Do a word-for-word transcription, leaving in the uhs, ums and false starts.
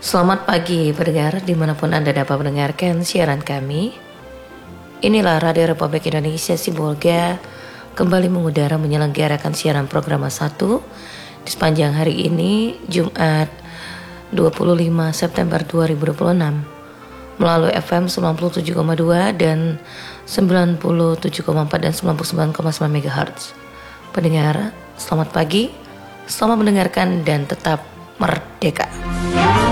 Selamat pagi pendengar dimanapun Anda dapat mendengarkan siaran kami. Inilah Radio Republik Indonesia Sibolga kembali mengudara menyelenggarakan siaran program satu di sepanjang hari ini Jumat dua puluh lima September dua ribu dua puluh enam melalui F M sembilan puluh tujuh koma dua dan sembilan puluh tujuh koma empat dan sembilan puluh sembilan koma sembilan megahertz. Pendengar, selamat pagi, selamat mendengarkan dan tetap merdeka.